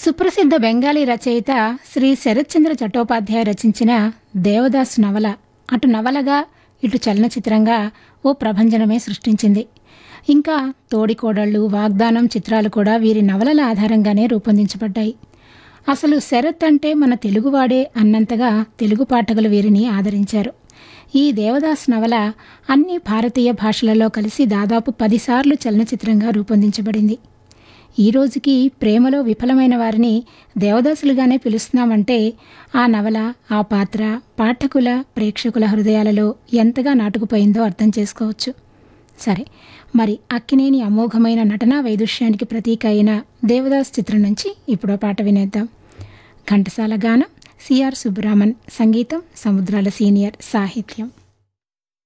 సుప్రసిద్ధ బెంగాలీ రచయిత శ్రీ శరత్చంద్ర చట్టోపాధ్యాయ రచించిన దేవదాసు నవల అటు నవలగా ఇటు చలనచిత్రంగా ఓ ప్రభంజనమే సృష్టించింది. ఇంకా తోడికోడళ్ళు, వాగ్దానం చిత్రాలు కూడా వీరి నవలల ఆధారంగానే రూపొందించబడ్డాయి. అసలు శరత్ అంటే మన తెలుగువాడే అన్నంతగా తెలుగు పాఠకులు వీరిని ఆదరించారు. ఈ దేవదాస్ నవల అన్ని భారతీయ భాషలలో కలిసి దాదాపు 10 సార్లు చలనచిత్రంగా రూపొందించబడింది. ఈ రోజుకి ప్రేమలో విఫలమైన వారిని దేవదాసులుగానే పిలుస్తున్నామంటే ఆ నవల, ఆ పాత్ర పాఠకుల, ప్రేక్షకుల హృదయాలలో ఎంతగా నాటుకుపోయిందో అర్థం చేసుకోవచ్చు. సరే, మరి అక్కినేని అమోఘమైన నటనా వైదుష్యానికి ప్రతీక అయిన దేవదాస్ చిత్రం నుంచి ఇప్పుడో పాట వినేద్దాం. ఘంటసాల గానం, సిఆర్ సుబ్బరామన్ సంగీతం, సముద్రాల సీనియర్ సాహిత్యం.